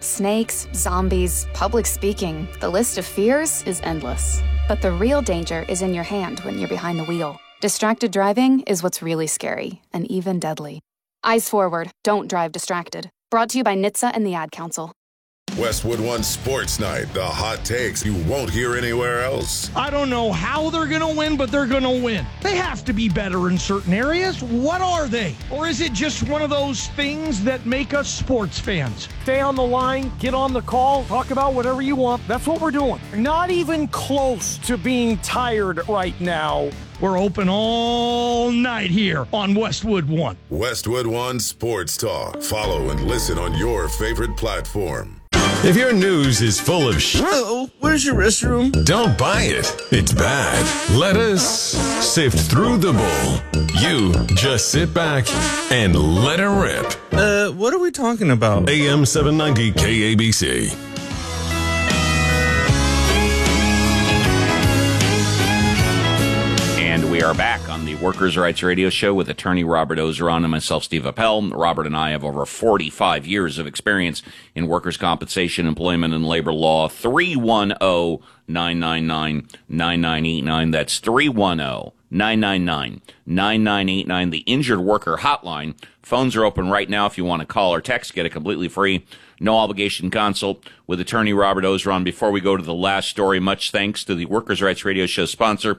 Snakes, zombies, public speaking. The list of fears is endless. But the real danger is in your hand when you're behind the wheel. Distracted driving is what's really scary and even deadly. Eyes forward. Don't drive distracted. Brought to you by NHTSA and the Ad Council. Westwood One Sports Night. The hot takes you won't hear anywhere else. I don't know how they're going to win, but they're going to win. They have to be better in certain areas. What are they? Or is it just one of those things that make us sports fans? Stay on the line, get on the call, talk about whatever you want. That's what we're doing. Not even close to being tired right now. We're open all night here on Westwood One. Westwood One Sports Talk. Follow and listen on your favorite platform. If your news is full of Uh-oh, where's your restroom? don't buy it. It's bad. Let us sift through the bull. You just sit back and let it rip. What are we talking about? AM 790 KABC. And we are back on the Workers' Rights Radio Show with attorney Robert Ozeron and myself, Steve Appel. Robert and I have over 45 years of experience in workers' compensation, employment, and labor law. 310-999-9989. That's 310-999-9989, the Injured Worker Hotline. Phones are open right now if you want to call or text. Get a completely free, no-obligation consult with attorney Robert Ozeron. Before we go to the last story, much thanks to the Workers' Rights Radio Show sponsor,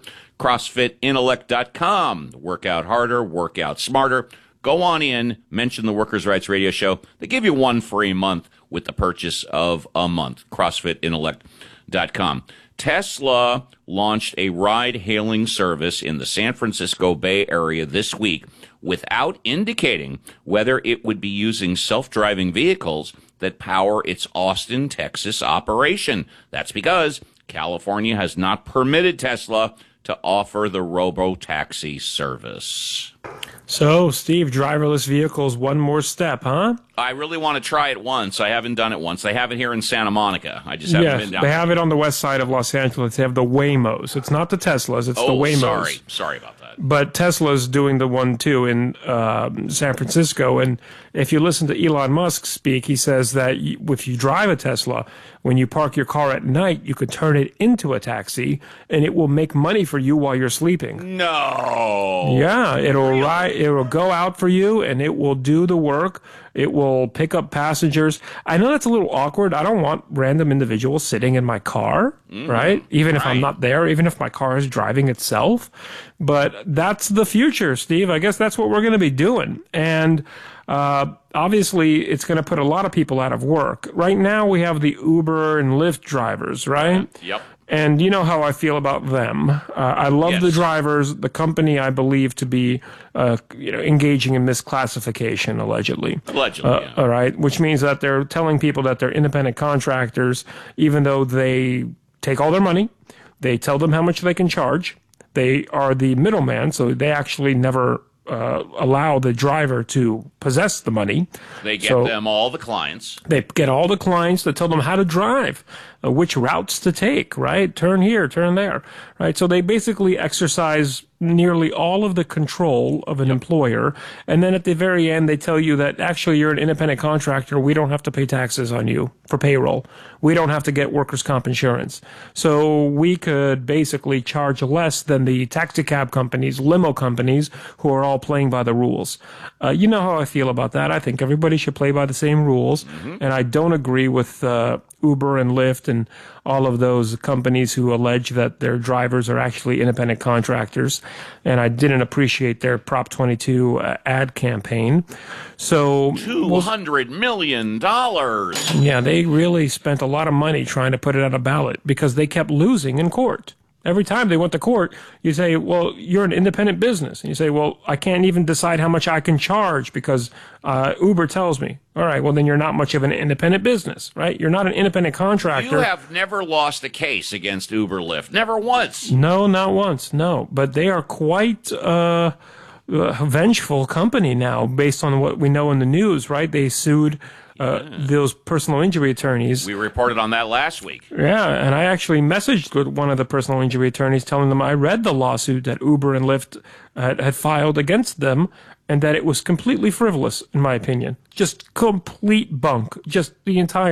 CrossFitIntellect.com. Work out harder, work out smarter. Go on in, mention the Workers' Rights Radio Show. They give you one free month with the purchase of a month. CrossFitIntellect.com. Tesla launched a ride-hailing service in the San Francisco Bay Area this week without indicating whether it would be using self-driving vehicles that power its Austin, Texas operation. That's because California has not permitted Tesla to offer the robo-taxi service. So, Steve, driverless vehicles, one more step, huh? I really want to try it once. I haven't done it once. They have it here in Santa Monica. I just haven't been down they there. have it on the west side of Los Angeles. They have the Waymos. It's not the Teslas, it's the Waymos. Sorry about that. But Tesla's doing the one, too, in San Francisco. And if you listen to Elon Musk speak, he says that if you drive a Tesla, when you park your car at night, you could turn it into a taxi, and it will make money for you while you're sleeping. No. Yeah, it'll go out for you, and it will do the work. It will pick up passengers. I know that's a little awkward. I don't want random individuals sitting in my car, right? Even if I'm not there, even if my car is driving itself. But that's the future, Steve. I guess that's what we're going to be doing. And obviously, it's going to put a lot of people out of work. Right now, we have the Uber and Lyft drivers, right? Yep. And you know how I feel about them. I love the drivers, the company I believe to be, engaging in misclassification, allegedly. Yeah. All right, which means that they're telling people that they're independent contractors, even though they take all their money. They tell them how much they can charge. They are the middleman, so they actually never allow the driver to possess the money. They get them all the clients. They get all the clients to tell them how to drive, which routes to take, right? Turn here, turn there, right? So they basically exercise nearly all of the control of an employer. And then at the very end, they tell you that actually you're an independent contractor. We don't have to pay taxes on you for payroll. We don't have to get workers' comp insurance. So we could basically charge less than the taxi cab companies, limo companies, who are all playing by the rules. You know how I feel about that. I think everybody should play by the same rules. And I don't agree with Uber and Lyft and all of those companies who allege that their drivers are actually independent contractors. And I didn't appreciate their Prop 22 ad campaign. So $200 million. Yeah, they really spent a lot of money trying to put it on a ballot because they kept losing in court. Every time they went to court, you say, well, you're an independent business. And you say, well, I can't even decide how much I can charge because Uber tells me. All right, well, then you're not much of an independent business, right? You're not an independent contractor. You have never lost a case against Uber Lyft. Never once. No, not once, no. But they are quite a vengeful company now based on what we know in the news, right? They sued those personal injury attorneys. We reported on that last week. Yeah, and I actually messaged with one of the personal injury attorneys telling them I read the lawsuit that Uber and Lyft had filed against them and that it was completely frivolous, in my opinion. Just complete bunk. Just the entire